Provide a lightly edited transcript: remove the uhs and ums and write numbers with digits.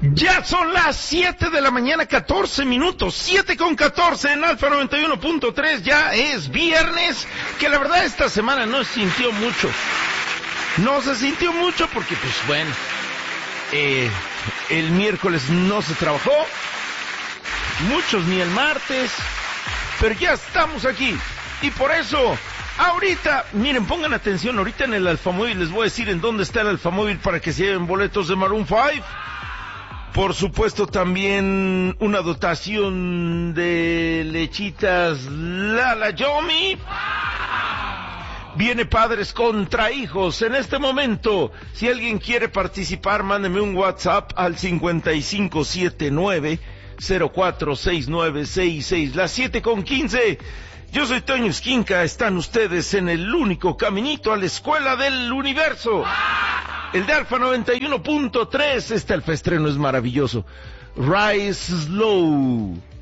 Ya son las 7 de la mañana, 14 minutos, 7:14 en Alfa 91.3, ya es viernes, que la verdad esta semana no se sintió mucho. No se sintió mucho porque, pues bueno, el miércoles no se trabajó, muchos ni el martes, pero ya estamos aquí. Y por eso, ahorita, miren, pongan atención, ahorita en el Alfamóvil les voy a decir en dónde está el Alfamóvil para que se lleven boletos de Maroon 5. Por supuesto, también una dotación de lechitas Lala Yomi. Viene Padres contra Hijos. En este momento, si alguien quiere participar, mándeme un WhatsApp al 5579-046966. Las 7:15. Yo soy Toño Esquinca. Están ustedes en el único caminito a la escuela del universo. El de Alfa 91.3, el festreno es maravilloso. Rise Slow.